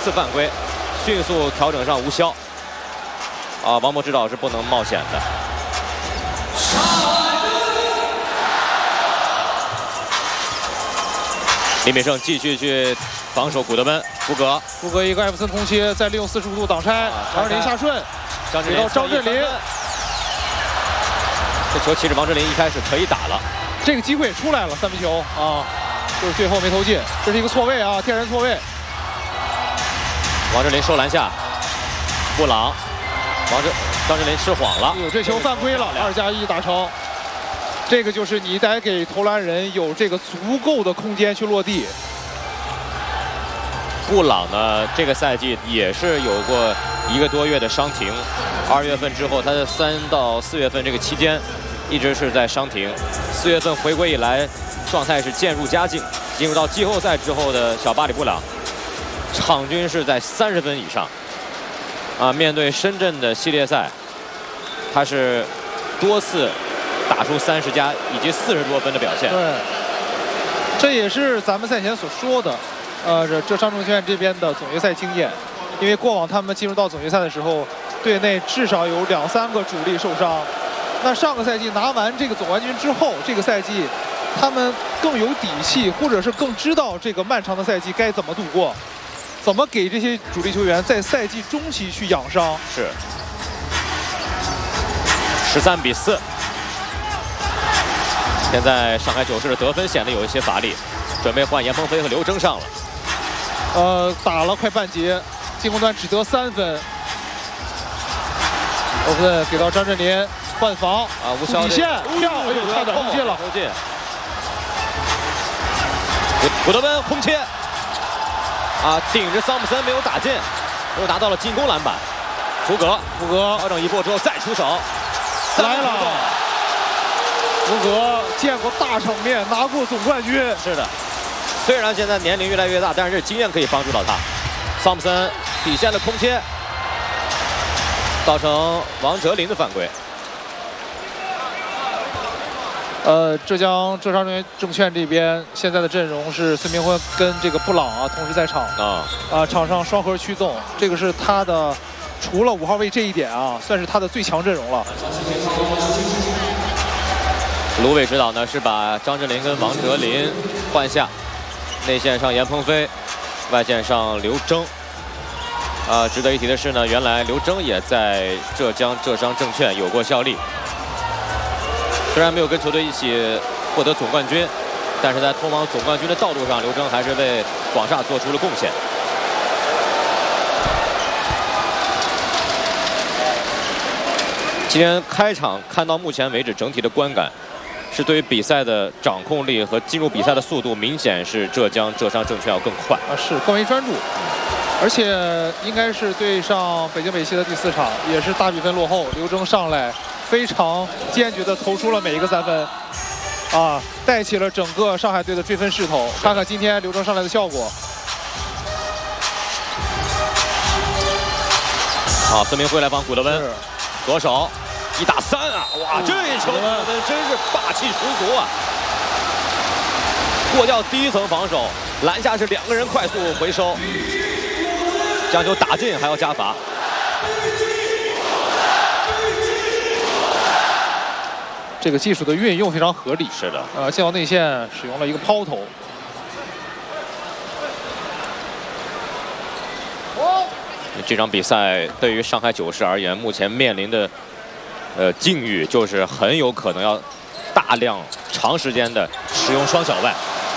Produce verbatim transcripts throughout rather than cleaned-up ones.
次犯规，迅速调整上无效。啊，王博指导是不能冒险的。李敏胜继续去防守古德温，福格， 福格一个艾弗森空切，再利用四十五度挡拆，张镇麟下顺，给到张镇麟。 这球其实王镇麟一开始可以打了， 这个机会也出来了，三分球啊，就是最后没投进，这是一个错位啊，天然错位。 王镇麟收篮下，布朗，王镇张镇麟吃晃了， 有这球犯规了，二加一打成。这个就是你得给投篮人有这个足够的空间去落地。 布朗呢，这个赛季也是有过一个多月的伤停，二月份之后，他的三到四月份这个期间，一直是在伤停。四月份回归以来，状态是渐入佳境。进入到季后赛之后的小巴里布朗，场均是在三十分以上。啊，面对深圳的系列赛，他是多次打出三十加以及四十多分的表现。 对，这也是咱们赛前所说的，呃，这浙商证券这边的总决赛经验，因为过往他们进入到总决赛的时候，队内至少有两三个主力受伤。那上个赛季拿完这个总冠军之后，这个赛季他们更有底气，或者是更知道这个漫长的赛季该怎么度过，怎么给这些主力球员在赛季中期去养伤。 是，十三比四。现在上海九市的得分显得有一些乏力，准备换严鹏飞和刘铮上了。 呃，打了快半节，进攻端只得三分。欧文给到张镇麟换防啊，无效底线，跳，哎呦，差点投进了， 投进。古古德温空切，啊，顶着桑普森没有打进，又拿到了进攻篮板。福格，福格调整一波之后再出手， 来了。福格见过大场面，拿过总冠军。 是的，虽然现在年龄越来越大，但是经验可以帮助到他。桑普森底线的空切，造成王哲林的犯规。 呃，浙江浙商证券这边现在的阵容是孙明辉跟这个布朗啊同时在场啊啊，场上双核驱动，这个是他的除了五号位这一点啊，算是他的最强阵容了。 卢伟指导呢是把张镇麟跟王哲林换下，内线上严鹏飞，外线上刘铮。啊、呃，值得一提的是呢，原来刘铮也在浙江浙商证券有过效力，虽然没有跟球队一起获得总冠军，但是在通往总冠军的道路上，刘铮还是为广厦做出了贡献。今天开场看到目前为止整体的观感，是对于比赛的掌控力和进入比赛的速度，明显是浙江浙商证券要更快啊，是更为专注，而且应该是对上北京北溪的第四场，也是大比分落后，刘铮上来非常坚决地投出了每一个三分，啊，带起了整个上海队的追分势头。看看今天刘铮上来的效果。 好，孙明辉来帮古德温，左手。一打三啊！哇，这一球真是霸气十足啊！过掉第一层防守，篮下是两个人快速回收，将球打进还要加罚。 这个技术的运用非常合理。 是的， 呃，进到内线使用了一个抛投。 这场比赛对于上海九市而言，目前面临的。呃，境遇就是很有可能要大量、长时间的使用双小外。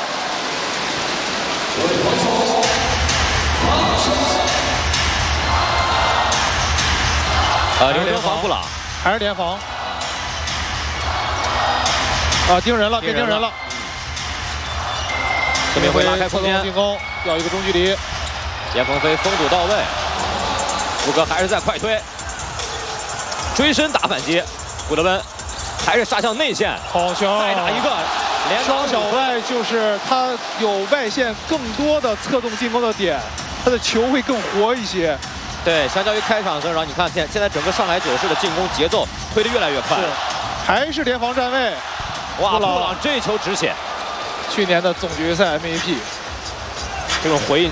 呃，刘连防布朗还是联防啊，盯人了，别盯人了。 孙明辉拉开空间进攻，要一个中距离。 严鹏飞封堵到位，福格还是在快推。追身打反击，古德温还是杀向内线， 好球！ 再打一个，连双小外就是他有外线更多的策动进攻的点，他的球会更活一些。 对，相较于开场的时候，你看现现在整个上海九市的进攻节奏推得越来越快， 还是联防站位。 哇，布朗这球止血， 去年的总决赛 M V P， 这种回应。